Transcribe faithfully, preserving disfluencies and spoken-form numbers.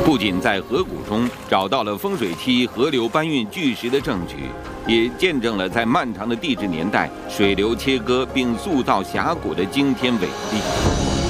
不仅在河谷中找到了丰水期河流搬运巨石的证据，也见证了在漫长的地质年代，水流切割并塑造峡谷的惊天伟力。